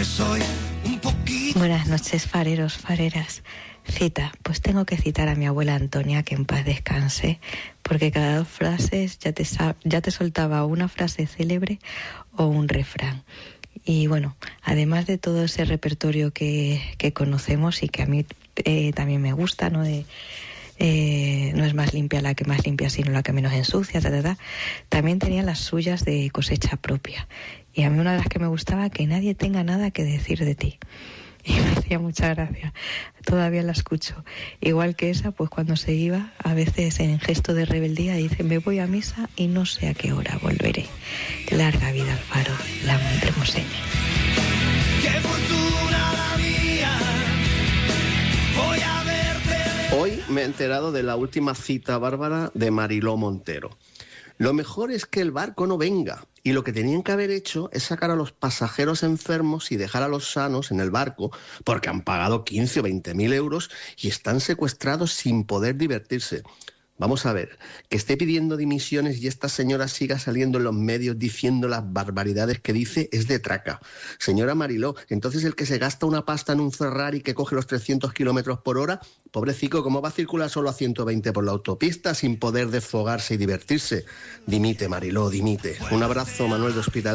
que soy un poquito... Buenas noches, fareros, fareras. Cita, pues tengo que citar a mi abuela Antonia, que en paz descanse, porque cada 2 frases ya te soltaba una frase célebre o un refrán. Y bueno, además de todo ese repertorio que conocemos y que a mí también me gusta, ¿no? No es más limpia la que más limpia, sino la que menos ensucia, también tenía las suyas de cosecha propia. Y a mí una de las que me gustaba, que nadie tenga nada que decir de ti. Y me hacía mucha gracia, todavía la escucho. Igual que esa, pues cuando se iba, a veces en gesto de rebeldía, dice: me voy a misa y no sé a qué hora volveré. Larga vida al faro, la Montremoseña. ¡Qué fortuna la mía! Voy a verte. Hoy me he enterado de la última cita bárbara de Mariló Montero. Lo mejor es que el barco no venga, y lo que tenían que haber hecho es sacar a los pasajeros enfermos y dejar a los sanos en el barco, porque han pagado 15 o 20.000 euros y están secuestrados sin poder divertirse. Vamos a ver, que esté pidiendo dimisiones y esta señora siga saliendo en los medios diciendo las barbaridades que dice es de traca. Señora Mariló, entonces el que se gasta una pasta en un Ferrari que coge los 300 kilómetros por hora, pobrecito, ¿cómo va a circular solo a 120 por la autopista sin poder desfogarse y divertirse? Dimite, Mariló, dimite. Un abrazo, Manuel de Hospital.